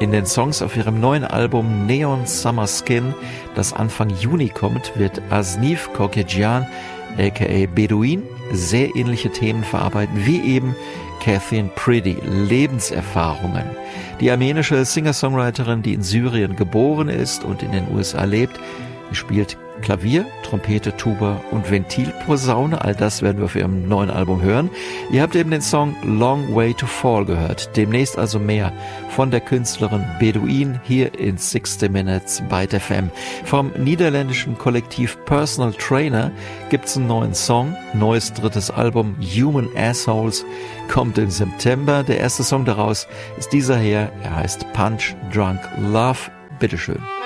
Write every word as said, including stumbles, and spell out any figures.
In den Songs auf ihrem neuen Album Neon Summer Skin, das Anfang Juni kommt, wird Asnif Kokejian, aka Beduin, sehr ähnliche Themen verarbeiten wie eben Catherine Priddy, Lebenserfahrungen. Die armenische Singer-Songwriterin, die in Syrien geboren ist und in den U S A lebt, die spielt Klavier, Trompete, Tuba und Ventilposaune. All das werden wir auf ihrem neuen Album hören. Ihr habt eben den Song Long Way to Fall gehört. Demnächst also mehr von der Künstlerin Beduin hier in sixty Minutes bei Byte F M. Vom niederländischen Kollektiv Personal Trainer gibt's einen neuen Song. Neues drittes Album Human Assholes kommt im September. Der erste Song daraus ist dieser hier. Er heißt Punch Drunk Love. Bitteschön.